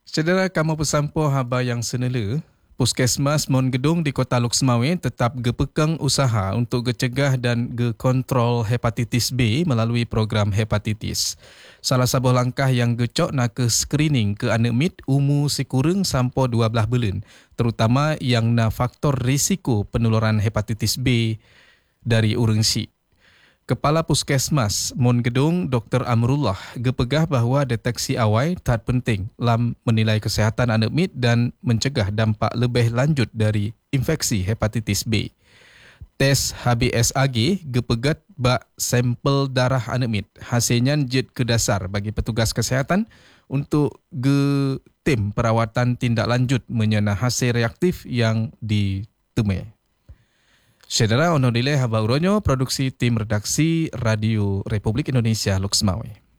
Saudara kamu pesampo haba yang senela, Puskesmas Mon Gedung di Kota Luk Semawe tetap gepekang usaha untuk gecegah dan gekontrol hepatitis B melalui program hepatitis. Salah satu langkah yang gecok nak ke screening ke anak mit umur sekurang sampai 12 bulan, terutama yang na faktor risiko penularan hepatitis B dari urang si. Kepala Puskesmas Mon Gedung Dr. Amrullah gepegah bahawa deteksi awal tak penting dalam menilai kesihatan anak mit dan mencegah dampak lebih lanjut dari infeksi hepatitis B. Tes HBsAg gepegat bak sampel darah anak mit. Hasilnya jid ke dasar bagi petugas kesihatan untuk tim perawatan tindak lanjut menyana hasil reaktif yang ditemui. Saudara, ono dile haba uronyo produksi tim redaksi Radio Republik Indonesia Luk Semawe.